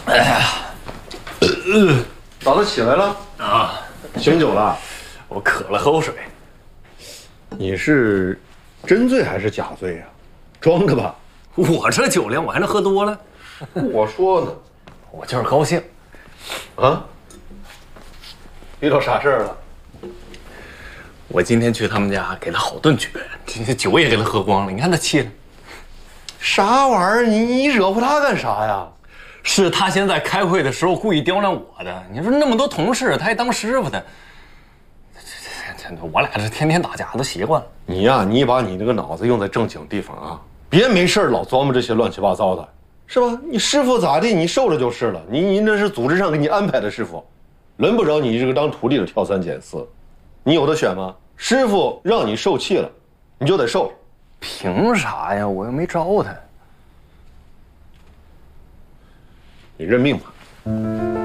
哎呀， 早都起来了啊， 醒酒了？ 我渴了，喝口水。 你是真醉还是假醉呀？装的吧？ 我这酒量，我还能喝多了？ 我说呢， 我就是高兴。 啊？遇到啥事儿了？ 我今天去他们家给他好顿绝，这酒也给他喝光了。你看他气的。 啥玩意儿？你惹乎他干啥呀？ 是他先在开会的时候故意刁难我的。你说那么多同事，他还当师傅的，我俩这天天打架都习惯了。 你呀，你把你那个脑子用在正经地方啊，别没事老琢磨这些乱七八糟的，是吧？你师傅咋地，你受了就是了。你那是组织上给你安排的师傅，轮不着你这个当徒弟的挑三拣四。你有的选吗？师傅让你受气了，你就得受。 凭啥呀？我又没招他。 你认命吧。